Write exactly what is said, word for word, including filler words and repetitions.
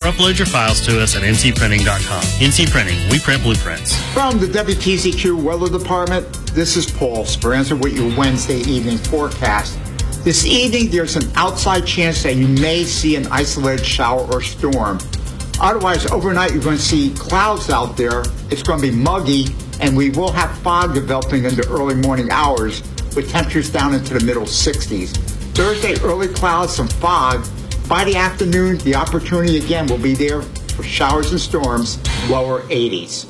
upload your files to us at N C printing dot com. N C Printing, we print blueprints. From the W T Z Q Weather Department, this is Paul Speranza with your Wednesday evening forecast. This evening, there's an outside chance that you may see an isolated shower or storm. Otherwise, overnight, you're going to see clouds out there. It's going to be muggy, and we will have fog developing in the early morning hours with temperatures down into the middle sixties. Thursday, early clouds, some fog. By the afternoon, the opportunity again will be there for showers and storms, lower eighties.